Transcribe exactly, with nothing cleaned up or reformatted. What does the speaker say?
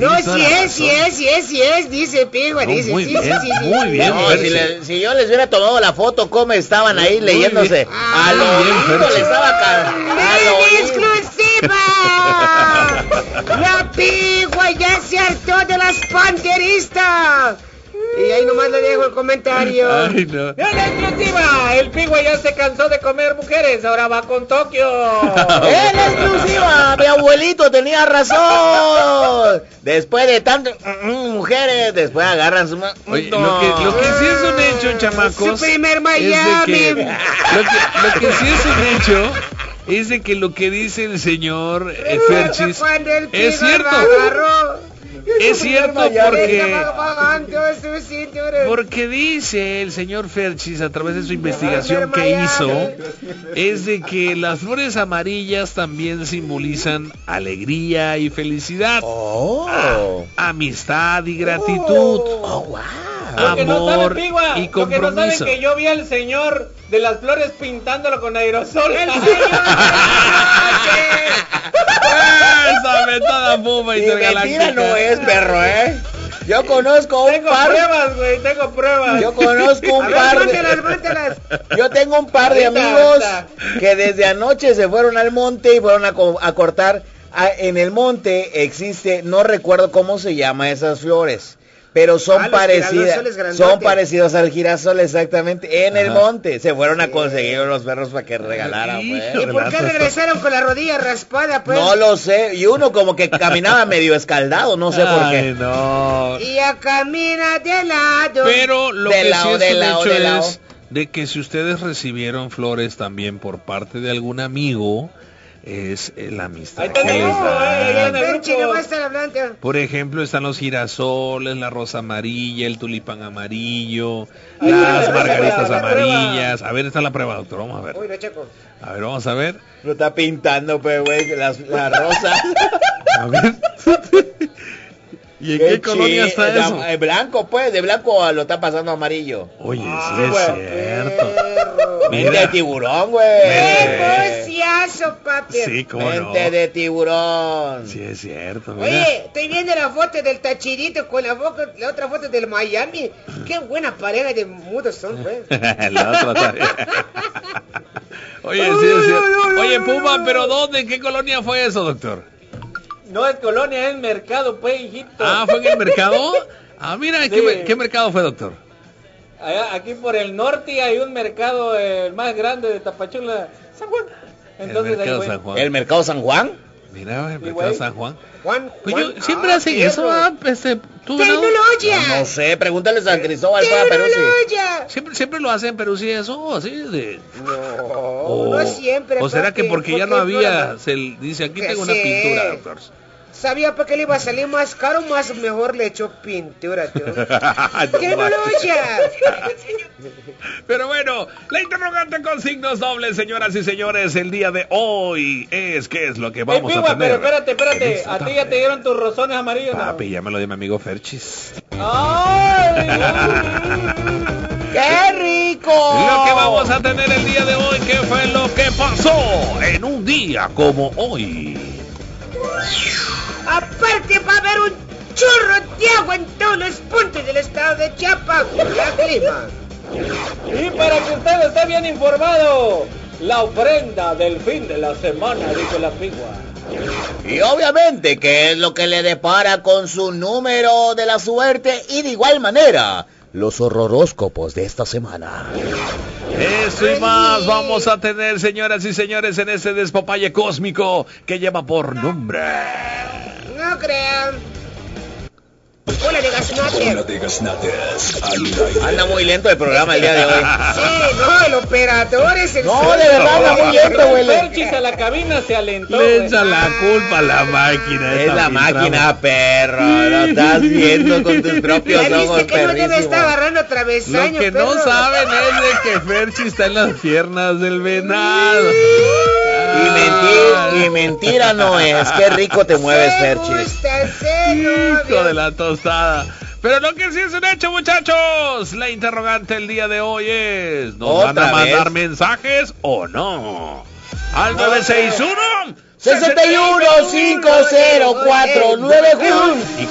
No, sí es, sí es, sí es, sí es, dice Pigua, no, dice, muy sí, bien, sí, sí, muy sí. bien, No, Ferchi. si, le, si yo les hubiera tomado la foto, cómo estaban ahí Muy leyéndose. bien. Ah, Al muy bien, oído Ferchi. le estaba ca- al ¡En oído. exclusiva! ¡La Pigua ya se hartó de las panteristas! Y ahí nomás le dejo el comentario. Ay, no. ¡En exclusiva! El Pigua ya se cansó de comer mujeres, ahora va con Tokio. ¡En exclusiva! Mi abuelito tenía razón. Después de tantas mujeres, después agarran su... ma- Oye, No. lo, que, lo que sí es un hecho, chamacos, Su primer es Miami. de que, lo, que, lo que sí es un hecho es de que lo que dice el señor eh, Ferchis Cuando el es Pigua cierto. lo agarró, Es cierto estaba porque bajando su cinturón. porque dice el señor Ferchis a través de su investigación que hizo es de que las flores amarillas también simbolizan alegría y felicidad, Oh. amistad y gratitud, Oh, wow. Lo que no sabe amor Pigua, y lo que no sabe compromiso. que yo vi al señor de las flores pintándolo con aerosol. El señor Esa mentada puma Y mentira intergaláctica. no es, perro, ¿eh? Yo conozco un Tengo par... pruebas, güey, tengo pruebas. Yo conozco un A ver, par mántelas, de... mántelas. Yo tengo un par de Ahorita, amigos ahorita. que desde anoche se fueron al monte y fueron a, co- a cortar. A- en el monte existe, no recuerdo cómo se llama esas flores, pero son Ah, los parecidas, girasoles grandotes. son parecidos al girasol exactamente, en el Ajá. monte. Se fueron a conseguir los perros para que regalaran, Hijo pues. ¿Y por qué regresaron con la rodilla raspada, pues? No lo sé, y uno como que caminaba medio escaldado, no sé por Ay, qué. no. Y ya camina de lado. Pero lo De que lado, sí es de un lado, hecho de lado. es de que si ustedes recibieron flores también por parte de algún amigo, es eh, la amistad Ahí que les tenemos, eh, da. ya en el Perchi, grupo. ¿qué va a estar hablando? Por ejemplo, están los girasoles, la rosa amarilla, el tulipán amarillo, Ahí las está la margaritas prueba, la amarillas. A ver, está la prueba, doctor. Vamos a ver. Uy, no, Checo. A ver, vamos a ver. Lo está pintando, pues, güey, las, las rosas. A ver. ¿Y en qué, colonia está chi- eso? De blanco, pues, de blanco lo está pasando a amarillo. Oye, Ah, sí es güey. cierto. Perro. Mira. Mente de tiburón, güey. ¡Qué bociazo, papi! Sí, cómo no. Mente de tiburón. Sí es cierto, mira. Oye, estoy viendo la foto del Tachirito con la, foto, la otra foto del Miami. Qué buena pareja de mudos son, pues. La otra también. Oye, sí es cierto. Oye, Puma, ¿pero dónde? ¿En qué colonia fue eso, doctor? No es colonia, es mercado, pues, hijito. Ah, ¿fue en el mercado? Ah, mira, ¿qué, Sí. me- ¿qué mercado fue, doctor? Allá, aquí por el norte hay un mercado eh, el más grande de Tapachula, San Juan. Entonces el mercado ahí, San güey. Juan. ¿El mercado San Juan? Mira, el Sí, mercado güey. San Juan. Juan, Pues Juan. yo, siempre Ah, hacen perro. eso, ¿ah? Este, ¿tú, venado? ¡Tecnología! No, no sé, pregúntales a Cristóbal para Perú. ¡Tecnología! Siempre, siempre lo hacen, pero sí eso, así de... No, O, no siempre. o será que papi, porque ya no porque había, no- se l- dice, aquí Que tengo una sí. pintura, doctor. Sabía para qué le iba a salir más caro, más mejor le echó pintura, tío. ¡Tecnología! Pero bueno, la interrogante con signos dobles, señoras y señores, el día de hoy es ¿qué es lo que Ey, vamos a Pigua, tener? pero espérate, en espérate. esta A ti ya tarde? te dieron tus rosones amarillos, ¿no? Papi, ya me lo dio mi amigo Ferchis. ¡Ay! ¡Qué rico! Lo que vamos a tener el día de hoy, ¿qué fue lo que pasó en un día como hoy? Aparte va a haber un chorro de agua en todos los puntos del estado de Chiapas. La clima. Y para que usted esté bien informado, la ofrenda del fin de la semana, dijo la Pigua. Y obviamente, ¿qué es lo que le depara con su número de la suerte? Y de igual manera, los horroróscopos de esta semana. Eso y más vamos a tener, señoras y señores, en este despapalle cósmico que lleva por nombre... No crean. Hola de Gasnate. de Gasnates al aire. Anda muy lento el programa el día de hoy. Sí, no, el operador es el No, sol. de verdad, anda muy lento, güey. El Perchis a la cabina se alentó. Le güey. echa la culpa a la máquina. Es esta la filtrada. máquina, perro. Lo estás viendo con tus propios Ya ojos, viste que no debe perrísimo. estar agarrando Lo travesaño, que no perro. saben es de que Ferchi está en las piernas del venado. Y mentira, y mentira no es. Qué rico te mueves, Se Ferchis. gusta, se Hijo novia. de la tostada. Pero lo que sí es un hecho, muchachos. La interrogante el día de hoy es: ¿nos van ¿Otra a mandar vez? mensajes o no? Al nueve seis uno sesenta y uno, cinco cero cuatro, nueve uno. y